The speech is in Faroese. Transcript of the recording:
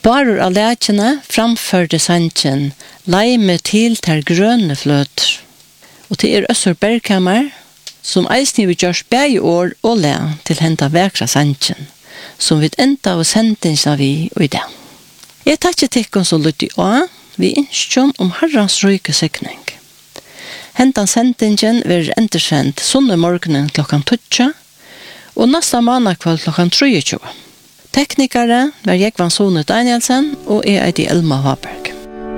Barur av lækjene framførte sangen «Leime til ter grønne fløter». Og til Øssur Bergkammer, som eisne vi gjørs bæg år og læ til henta vekra sangen, som vi enda av sendingene vi og i det. Jeg takker tikkun så lytt i å, vi innskjøn om Herrans røyke sikning. Hentan sendingen vil endersendt sunne morgenen klokkan 12, og nesta måned kveld klokkan 23. Teknikere var Jekvan Sone Danielsen og jeg Elma Haber.